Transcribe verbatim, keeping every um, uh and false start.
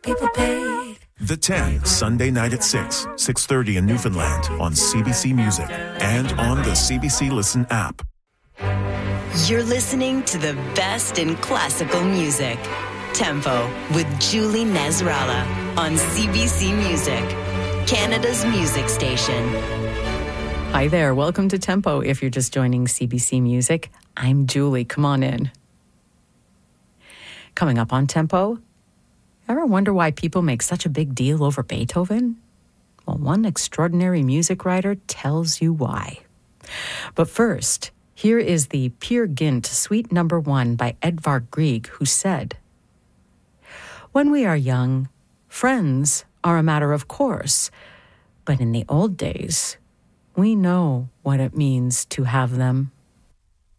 people paid. The ten, Sunday night at six, six thirty in Newfoundland on C B C Music and on the C B C Listen app. You're listening to the best in classical music. Tempo with Julie Nasrallah on C B C Music, Canada's music station. Hi there. Welcome to Tempo. If you're just joining C B C Music, I'm Julie. Come on in. Coming up on Tempo, ever wonder why people make such a big deal over Beethoven? Well, one extraordinary music writer tells you why. But first, here is the Peer Gynt Suite Number One by Edvard Grieg, who said, "When we are young, friends are a matter of course, but in the old days, we know what it means to have them."